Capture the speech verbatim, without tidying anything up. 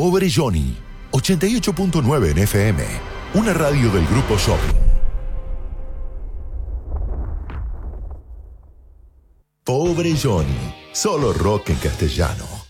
Pobre Johnny, ochenta y ocho punto nueve en F M, una radio del Grupo Shopping. Pobre Johnny, solo rock en castellano.